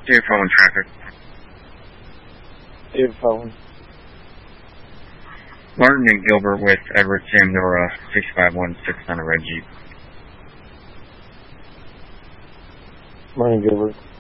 Dear phone traffic. Dear phone. Martin and Gilbert with Edward Sam Nora 6516 on a red Jeep. Martin Gilbert.